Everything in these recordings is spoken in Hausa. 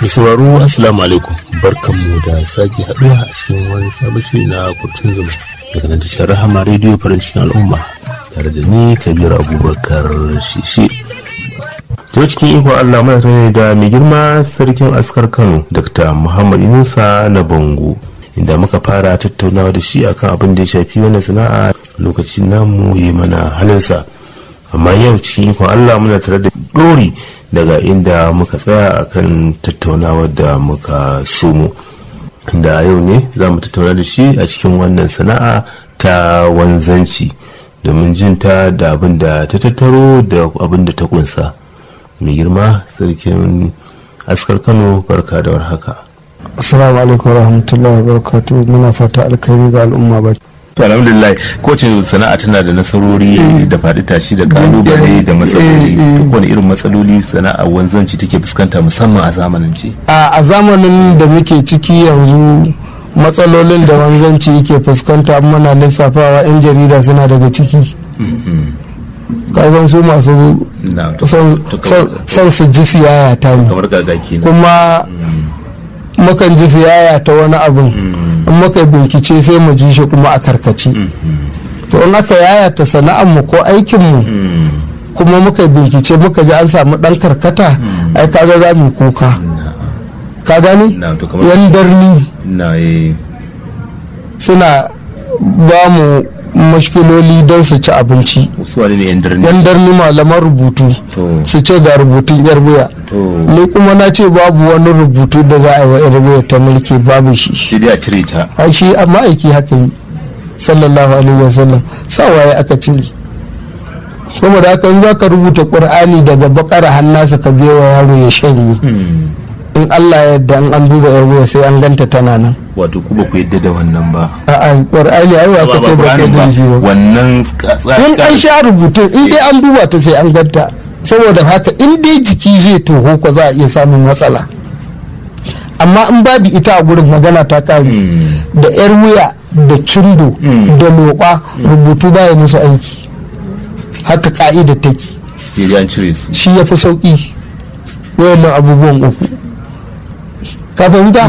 sauraro assalamu alaikum, barkanmu da sake haɗuwa a cikin wani sabon shiri na kurtun zuma daga nan tashar Rahama rediyo farin cikin al'umma tare da ni Kabir Abubakar Shishi. To cikin ikon Allah mai ne da mai girma sarkin askar Kano Dr. Muhammad Yunusa na Bango, inda muka fara tattaunawa da shi akan abin da ya shafi wannan sana'a. Lokacin namu yi mana halinsa, amma yau cikin ikon Allah muna tare da dori daga inda muka tsaya akan tattaunawa da muka somo, da yau ne za mu tattauna da shi a cikin wannan sana'a ta wanzanci domin jin ta da abin da ta tattaro da abin da ta kunsa. Mai girma sarkin askar Kano, barka da warhaka. Assalamu alaikum warahmatullahi wabarakatuh. Muna fata alkhairi ga al'umma baki. To alhamdulillah, kowace sana'a tana da nasarori da faɗi tashi da kalubale da matsaloli. Wani irin matsaloli sana'a wanzanci take fuskanta musamman a zamanin ce? A zamanin da muke ciki yanzu, matsalolin da wanzanci yake fuskanta muna lissafawa 'yan jarida suna daga ciki. Kazan su masu son su ji siyaya ta ne, kuma mukan ji siyaya ta wani abin in muka bincike sai mu ji shi kuma a karkace. To in aka yayata sana'ar mu ko aikin mu kuma muka bincike muka ji an samu dan karkata, ai kaga za mu kuka, ka gani yan darni suna ba mu mashkiloli don su ci abinci. yan darni malaman rubutu su ce ga rubutun yarbuya, ni kuma na ce babu wani rubutu da za a yi wa yarbuya ta mulki, babu shi. Shi dai a cire ta. A shi amma aiki haka yi sallallahu alaihi wasallam, sawaye aka cire. saboda haka in za ka rubuta ƙur'ani daga bakara hannasa ka biya wa yaro ya shanye, in Allah ya yarda in an duba yarbuya sai an ganta tana nan. Wato ku ba ku yadda da wannan ba? A'a, ƙur'ani ai wa ka ce ba ka da shi ba. Wannan in an sha rubutun in dai an duba ta sai an ganta. Saboda haka in dai jiki zai toho ko za a iya samun matsala, amma in babu ita a gurin magana ta kare. Da yar wuya da cindo da loɓa rubutu baya musu aiki, haka ka'ida take. Sai dai an cire su. Shi ya fi sauƙi wayannan abubuwan uku, ka fahimta?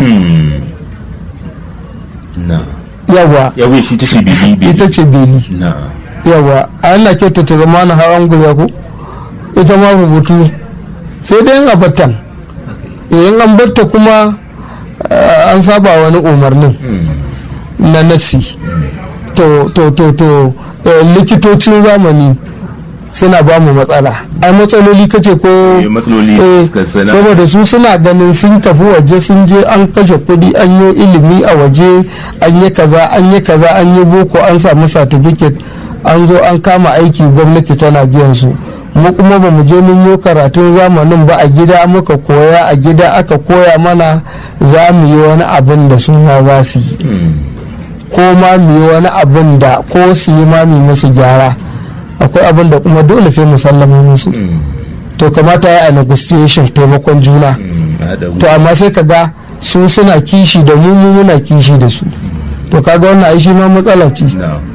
Yawa shi ta ce beli. Ita ce beli. Yawa a yana kyautata zama na hawan gurya ko ita ma rubutu sai dai yin abattan. In an batta kuma an saba wani umarnin na nasi. To likitocin zamani suna ba mu matsala. Ai matsaloli kace ko matsaloli saboda su suna ganin sun tafi waje, sun je an kashe kudi, an yi ilimi a waje, an yi kaza an yi boko, an samu certificate, an zo an kama aiki, gwamnati tana biyan su. Mu kuma ba mu je mun yi karatun zamanin ba, a gida muka koya, a gida aka koya mana za mu yi wani abin da su ma za su yi, ko ma mu yi wani abin da ko su yi ma mu musu gyara. Akwai abin da kuma dole sai mu sallama musu. To kamata ya a negotiation, taimakon juna. To amma sai kaga su suna kishi da mu muna kishi da su, to kaga wannan ai shi ma matsala ce.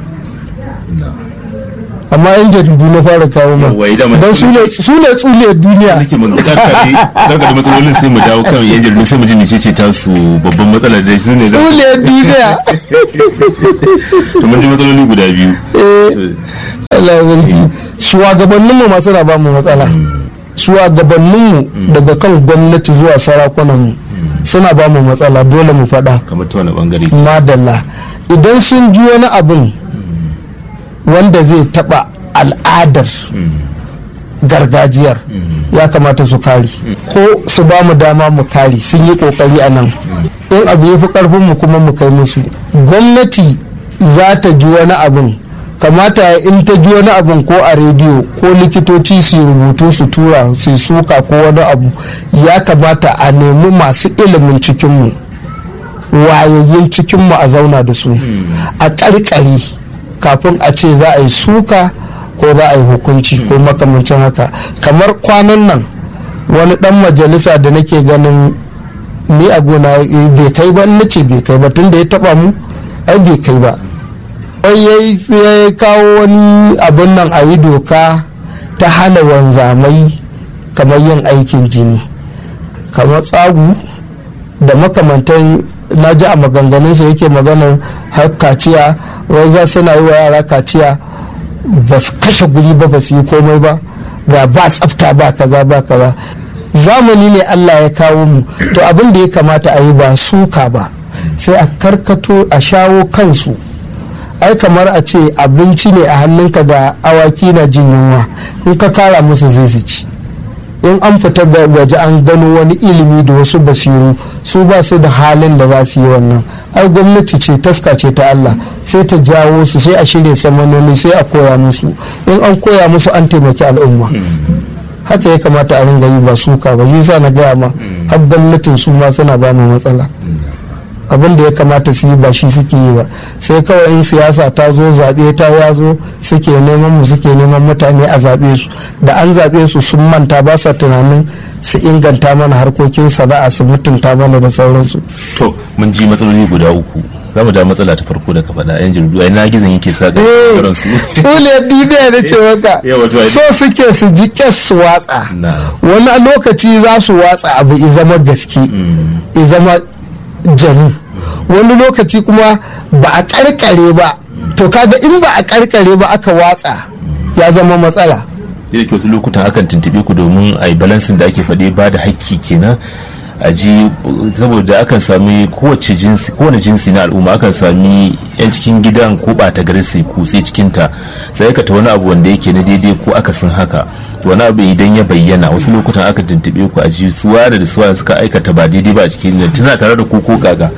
Amma yan jaridu na fara kawo ma don su ne tsuliyar duniya. Daga da matsalolin sai mu dawo kan yan jaridu, sai mu ji mece ce ta su babban matsalar da su ne tsuliyar duniya. To mun ji matsaloli guda biyu. Shugabanninmu masu raba mu matsala. Shugabanninmu daga kan gwamnati zuwa sarakunanmu suna ba mu matsala, dole mu faɗa. Kamar ta wani bangare? Madalla, idan sun ji wani abin wanda zai taɓa al'adar gargajiyar, ya kamata su kare ko su ba mu dama mu kare. Sun yi kokari a nan. In abu ya fi karfin mu kuma mu kai musu. Gwamnati za ta ji wani abin, kamata in ta ji wani abin ko a rediyo ko likitoci su rubutu su tura su suka ko wani abu, ya kamata a nemi masu ilimin cikinmu, wayayyin cikinmu a zauna da su a ƙarƙari kafin a ce za a yi suka ko za a yi hukunci ko makamancin haka. Kamar kwanan nan wani dan majalisa da nake ganin ni a gona bai kai ba, na ce bai kai ba tun da ya taba mu, ai bai kai ba. Wai ya kawo wani abin nan a yi doka ta hana wanzamai kamar yin aikin jini, kamar tsagu da makamantan, na ji a maganganunsa yake maganar har kaciya, wai za suna yi wa yara kaciya ba su kashe guri ba su yi komai ba, ga ba tsafta ba kaza ba kaza. Zamani ne Allah ya kawo mu, to abin da ya kamata a yi ba suka ba, sai a karkato a shawo kansu. Ai kamar a ce abinci ne a hannunka ga awaki na jin yunwa, in ka kara musu zai su ci. In an fita ga waje an gano wani ilimi da wasu basiru, su ba su da halin da za su yi wannan. Ai gwamnati ce, taska ce ta Allah, sai ta jawo su, sai a shirya samanoni, sai a koya musu. In an koya musu an taimaki al'umma. Haka ya kamata a ringa yi ba suka ba. Yi sa na gaya ma har gwamnatin su ma suna ba mu matsala. Abin da ya kamata su yi ba shi suke yi ba, sai kawai in siyasa ta zo, zaɓe ta ya zo, suke neman mu, suke neman mutane a zaɓe su. Da an zaɓe su sun manta, ba sa tunanin su inganta mana harkokin sana'a, su mutunta mana da sauransu. To mun ji matsaloli guda uku, za mu da matsala ta farko da ka faɗa, yan jaridu ai na gizon yake sa ga su tule duniya da ce maka so suke su ji kes su watsa. Wani lokaci za su watsa abu i zama gaske, i zama janu, wani lokaci kuma ba a karkare ba, to kaga in ba a karkare ba aka watsa ya zama matsala. da ke wasu lokutan akan tuntube ku domin a yi balansin da ake faɗe ba da hakki kenan a ji, saboda akan sami kowane jinsi na al'umma, akan sami yan cikin gidan ko ɓata gari sai kutse cikinta sai aikata wani abu wanda yake na daidai ko akasin haka. Wani abu idan ya bayyana wasu lokutan aka tuntube ku a ji suwa da suwa suka aikata ba daidai ba a cikin nan, tana tare da ku ko kaga.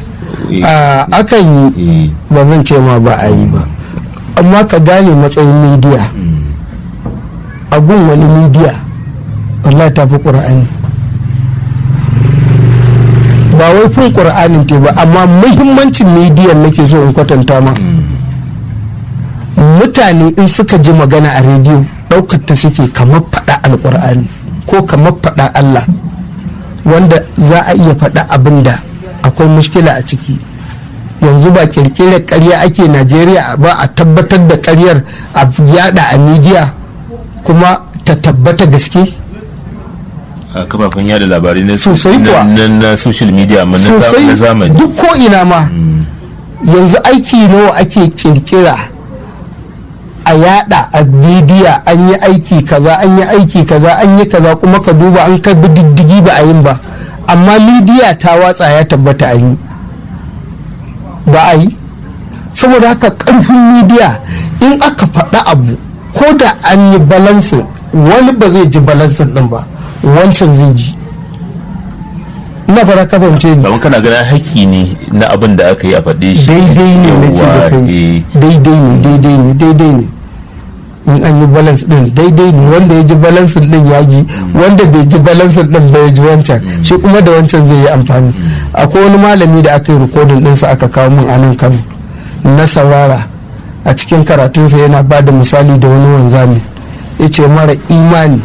Akan yi, ba zan ce ma ba a yi ba, amma ka gane matsayin midiya. A gun wani midiya wallahi ta fi ƙur'ani, ba wai fin ƙur'anin te ba, amma muhimmancin midiyan nake so in kwatanta ma. Mutane in suka ji magana a rediyo ɗaukar ta suke kamar faɗa alƙur'ani ko kamar faɗa Allah, wanda za a iya faɗa abin da akwai mushkila a ciki. Yanzu ba kirkirar ƙarya ake Najeriya ba, a tabbatar da ƙaryar a yada a midiya kuma ta tabbata gaske. A kafafen yada labarai na sosai kuwa na social media na zamani duk ko ina ma. Yanzu aiki nawa ake kirkira a yada a bidiya, an yi aiki kaza, an yi aiki kaza, an yi kaza, kuma ka duba an ka bi diddigi ba a yin ba, amma midiya ta watsa ya tabbata a yi ba a yi. Saboda haka karfin midiya, in aka faɗa abu ko da an yi balansin, wani ba zai ji balansin din ba, wancan zai ji. Ina fara ka fahimce ni. Kamar kana ganin haƙƙi ne na abin da aka yi a faɗe shi. Daidai ne na ce da kai. Daidai ne. In an yi balance din daidai ne, wanda ya ji balansin din ya ji, wanda bai ji balansin din ba ya ji wancan, shi kuma da wancan zai yi amfani. Akwai wani malami da aka yi rikodin ɗinsa aka kawo min a nan Kano, na saurara a cikin karatunsa yana ba da misali da wani wanzami, ya ce mara imani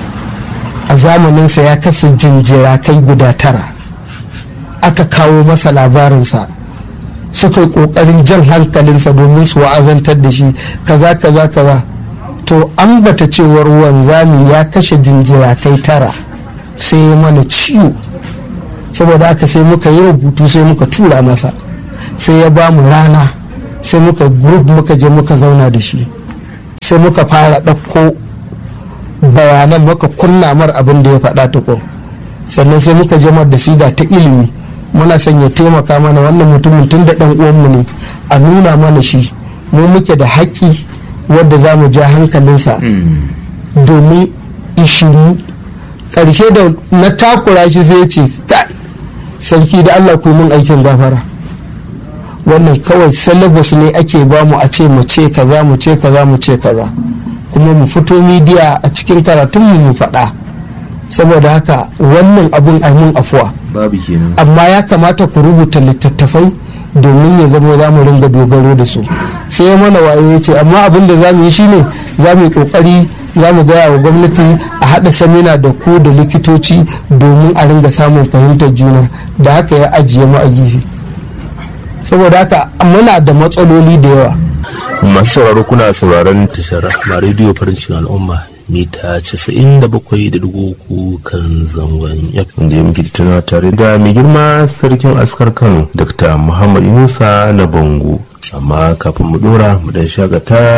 a zamaninsa ya kasa jinjira kai guda 9, aka kawo masa labarinsa, suka yi kokarin jan hankalinsa domin su wa'azantar da shi kaza kaza kaza. To an bata cewar wanzami ya kashe jinjira kai 9, sai ya mana ciwo. Saboda haka sai muka yi rubutu, sai muka tura masa, sai ya ba mu rana, sai muka group muka je muka zauna da shi, sai muka fara ɗauko bayanan, muka kunna mar abin da ya faɗa tukun, sannan sai muka je mar da siga ta ilimi. Muna son ya taimaka mana, wannan mutumin tun da ɗan uwanmu ne, a nuna mana shi, mu muke da haƙƙi wadda za mu ja hankalinsa domin ishiru. Ƙarshe da na takura shi sai ya ce, sarki da Allah ku mun aikin gafara, wannan kawai syllabus ne ake ba mu, a ce mu ce kaza mu ce kaza mu ce kaza, kuma mu fito midiya a cikin karatunmu mu faɗa. Saboda haka wannan abun a mun afuwa, amma ya kamata ku rubuta littattafai domin ya zama za mu ringa dogaro da su. Sai ya mana wayo ya ce, amma abin da za mu yi shine za mu yi kokari, za mu gaya wa gwamnati a haɗa samina da ku da likitoci domin a ringa samun fahimtar juna. Da haka ya ajiye mu a gefe. Saboda haka muna da matsaloli da yawa. Masu sauraro, kuna sauraron tashar Rahma Radio farin cikin al'umma, mita 97.3 kan zangon F. Wanda ya muke tattaunawa tare da mai girma sarkin askar Kano Dr. Muhammad Yunusa na Bango. Amma kafin mu dora mu dan shagata